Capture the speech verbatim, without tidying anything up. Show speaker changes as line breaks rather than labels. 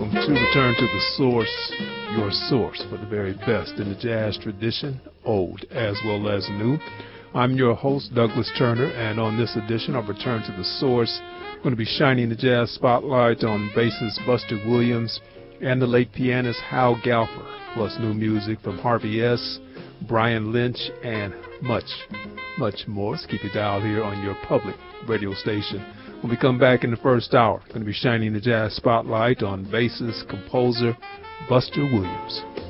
welcome to Return to the Source, your source for the very best in the jazz tradition, old as well as new. I'm your host, Douglas Turner, and on this edition of Return to the Source, I'm going to be shining the jazz spotlight on bassist Buster Williams and the late pianist Hal Galper, plus new music from Harvey S., Brian Lynch, and much, much more. So keep your dial here on your public radio station. When we come back in the first hour, going to be shining the jazz spotlight on bassist, composer Buster Williams.